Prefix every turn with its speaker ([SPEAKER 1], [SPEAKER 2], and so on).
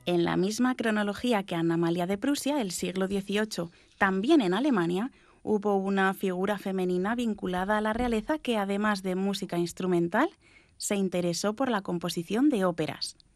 [SPEAKER 1] En la misma cronología que Ana Amalia de Prusia, el siglo XVIII, también en Alemania, hubo una figura femenina vinculada a la realeza que, además de música instrumental, se interesó por la composición de óperas.